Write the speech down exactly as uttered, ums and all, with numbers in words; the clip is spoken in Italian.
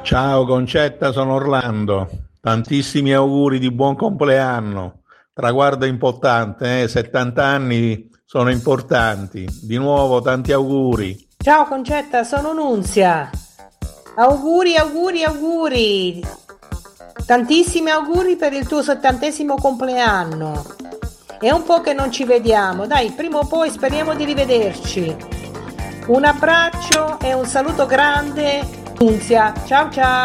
Ciao Concetta, sono Orlando. Tantissimi auguri di buon compleanno. Traguardo importante, eh? settanta anni sono importanti. Di nuovo tanti auguri. Ciao Concetta, sono Nunzia. Auguri, auguri, auguri. Tantissimi auguri per il tuo settantesimo compleanno. È un po' che non ci vediamo, dai, prima o poi speriamo di rivederci. Un abbraccio e un saluto grande, Nunzia. Ciao ciao.